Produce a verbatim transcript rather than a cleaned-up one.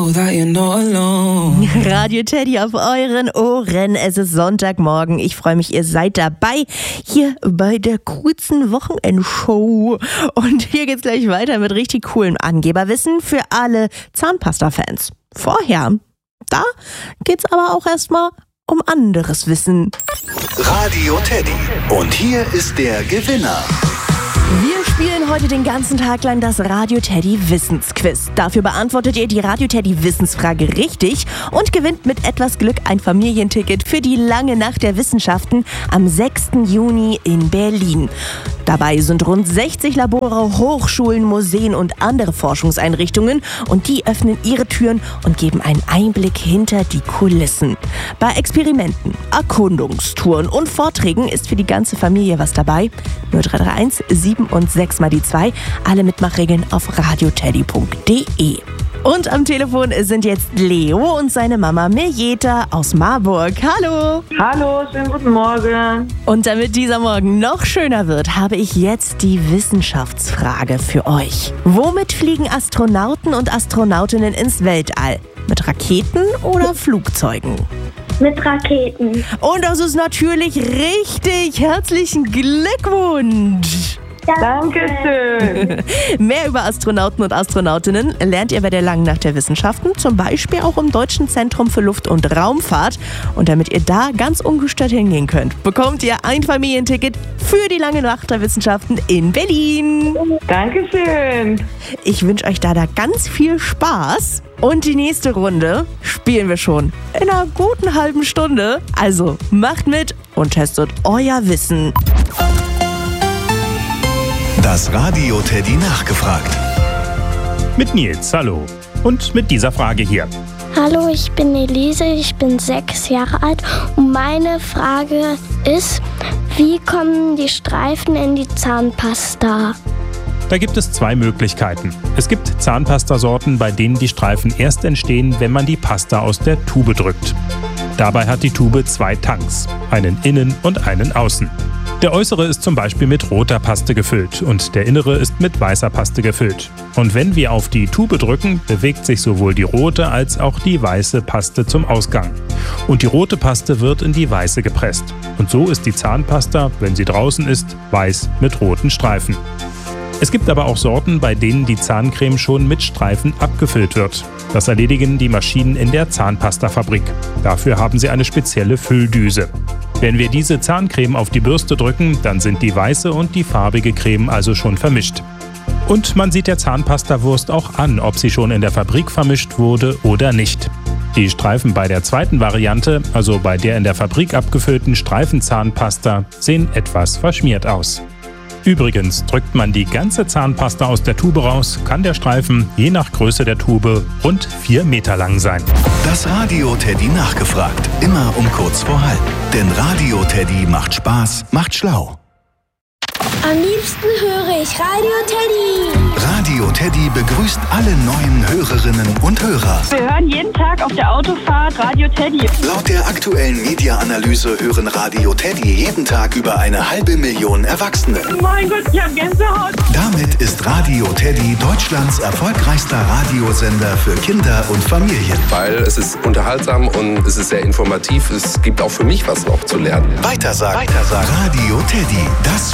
Radio Teddy auf euren Ohren. Es ist Sonntagmorgen. Ich freue mich, ihr seid dabei hier bei der kurzen Wochenendshow. Und hier geht's gleich weiter mit richtig coolem Angeberwissen für alle Zahnpasta-Fans. Vorher, da geht's aber auch erstmal um anderes Wissen. Radio Teddy. Und hier ist der Gewinner. Wir spielen heute den ganzen Tag lang das Radio Teddy Wissensquiz. Dafür beantwortet ihr die Radio Teddy Wissensfrage richtig und gewinnt mit etwas Glück ein Familienticket für die lange Nacht der Wissenschaften am sechsten Juni in Berlin. Dabei sind rund sechzig Labore, Hochschulen, Museen und andere Forschungseinrichtungen und die öffnen ihre Türen und geben einen Einblick hinter die Kulissen. Bei Experimenten, Erkundungstouren und Vorträgen ist für die ganze Familie was dabei. null drei drei eins sieben und sechs mal die zwei. Alle Mitmachregeln auf radioteddy punkt de. Und am Telefon sind jetzt Leo und seine Mama Mirjeta aus Marburg. Hallo! Hallo, schönen guten Morgen. Und damit dieser Morgen noch schöner wird, habe ich jetzt die Wissenschaftsfrage für euch. Womit fliegen Astronauten und Astronautinnen ins Weltall? Mit Raketen oder Flugzeugen? Mit Raketen. Und das ist natürlich richtig. Herzlichen Glückwunsch! Dankeschön. Mehr über Astronauten und Astronautinnen lernt ihr bei der Langen Nacht der Wissenschaften, zum Beispiel auch im Deutschen Zentrum für Luft- und Raumfahrt. Und damit ihr da ganz ungestört hingehen könnt, bekommt ihr ein Familienticket für die Lange Nacht der Wissenschaften in Berlin. Dankeschön. Ich wünsche euch da, da ganz viel Spaß. Und die nächste Runde spielen wir schon in einer guten halben Stunde. Also macht mit und testet euer Wissen. Das Radio Teddy nachgefragt. Mit Nils, hallo. Und mit dieser Frage hier. Hallo, ich bin Elise, ich bin sechs Jahre alt und meine Frage ist, wie kommen die Streifen in die Zahnpasta? Da gibt es zwei Möglichkeiten. Es gibt Zahnpastasorten, bei denen die Streifen erst entstehen, wenn man die Pasta aus der Tube drückt. Dabei hat die Tube zwei Tanks, einen innen und einen außen. Der äußere ist zum Beispiel mit roter Paste gefüllt und der innere ist mit weißer Paste gefüllt. Und wenn wir auf die Tube drücken, bewegt sich sowohl die rote als auch die weiße Paste zum Ausgang. Und die rote Paste wird in die weiße gepresst. Und so ist die Zahnpasta, wenn sie draußen ist, weiß mit roten Streifen. Es gibt aber auch Sorten, bei denen die Zahncreme schon mit Streifen abgefüllt wird. Das erledigen die Maschinen in der Zahnpastafabrik. Dafür haben sie eine spezielle Fülldüse. Wenn wir diese Zahncreme auf die Bürste drücken, dann sind die weiße und die farbige Creme also schon vermischt. Und man sieht der Zahnpastawurst auch an, ob sie schon in der Fabrik vermischt wurde oder nicht. Die Streifen bei der zweiten Variante, also bei der in der Fabrik abgefüllten Streifenzahnpasta, sehen etwas verschmiert aus. Übrigens, drückt man die ganze Zahnpasta aus der Tube raus, kann der Streifen, je nach Größe der Tube, rund vier Meter lang sein. Das Radio Teddy nachgefragt. Immer um kurz vor halb. Denn Radio Teddy macht Spaß, macht schlau. Am liebsten höre ich Radio Teddy. Radio Teddy begrüßt alle neuen Hörerinnen und Hörer. Wir hören jeden Tag auf der Autofahrt Radio Teddy. Laut der aktuellen Media-Analyse hören Radio Teddy jeden Tag über eine halbe Million Erwachsene. Mein Gott, ich hab Gänsehaut. Damit ist Radio Teddy Deutschlands erfolgreichster Radiosender für Kinder und Familien. Weil es ist unterhaltsam und es ist sehr informativ. Es gibt auch für mich was noch zu lernen. Weitersagen. Weitersagen. Radio Teddy, das